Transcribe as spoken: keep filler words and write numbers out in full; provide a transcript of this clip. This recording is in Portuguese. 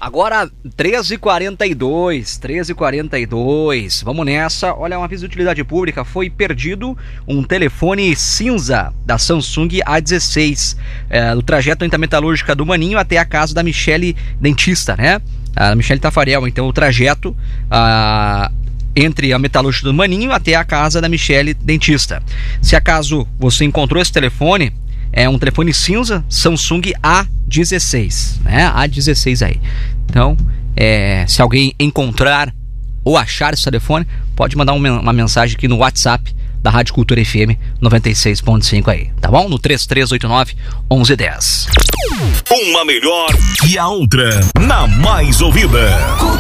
Agora, treze e quarenta e dois, treze e quarenta e dois, vamos nessa. Olha, uma aviso de utilidade pública, foi perdido um telefone cinza da Samsung A dezesseis, é, do trajeto da metalúrgica do Maninho até a casa da Michele Dentista, né? A Michele Tafarel, então o trajeto a, entre a metalúrgica do Maninho até a casa da Michele Dentista. Se acaso você encontrou esse telefone, é um telefone cinza Samsung A dezesseis, né? A dezesseis aí. Então, é, se alguém encontrar ou achar esse telefone, pode mandar uma, uma mensagem aqui no WhatsApp da Rádio Cultura F M noventa e seis ponto cinco aí, tá bom? No três três oito nove, onze dez. Uma melhor e a outra na mais ouvida.